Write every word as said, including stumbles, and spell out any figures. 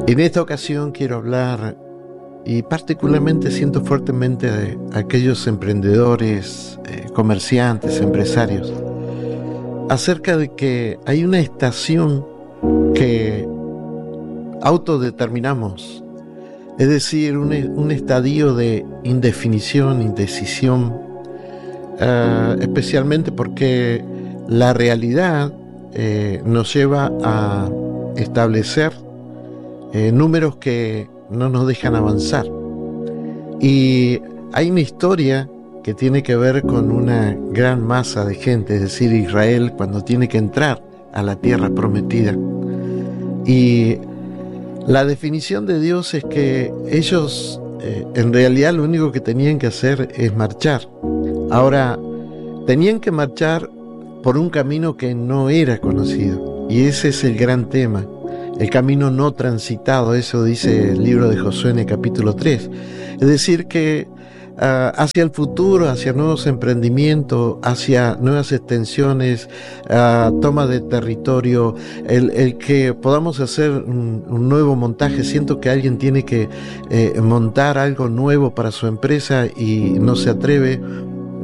En esta ocasión quiero hablar, y particularmente siento fuertemente de aquellos emprendedores, eh, comerciantes, empresarios, acerca de que hay una estación que autodeterminamos, es decir, un, un estadio de indefinición, indecisión, uh, especialmente porque la realidad eh, nos lleva a establecer eh, números que no nos dejan avanzar. Y hay una historia que tiene que ver con una gran masa de gente, es decir, Israel, cuando tiene que entrar a la tierra prometida. Y la definición de Dios es que ellos eh, en realidad lo único que tenían que hacer es marchar. Ahora, tenían que marchar por un camino que no era conocido, y ese es el gran tema, el camino no transitado. Eso dice el libro de Josué en el capítulo tres. Es decir que uh, hacia el futuro, hacia nuevos emprendimientos, hacia nuevas extensiones, uh, toma de territorio, el, el que podamos hacer un, un nuevo montaje. Siento que alguien tiene que eh, montar algo nuevo para su empresa y no se atreve